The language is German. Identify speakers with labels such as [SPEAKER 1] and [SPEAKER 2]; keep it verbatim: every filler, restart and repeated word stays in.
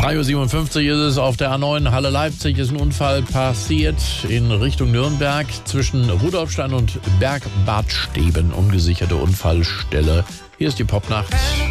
[SPEAKER 1] drei Uhr siebenundfünfzig ist es auf der A neun Halle Leipzig. Ist ein Unfall passiert in Richtung Nürnberg zwischen Rudolfstein und Bergbad Steben. Ungesicherte Unfallstelle. Hier ist die Popnacht.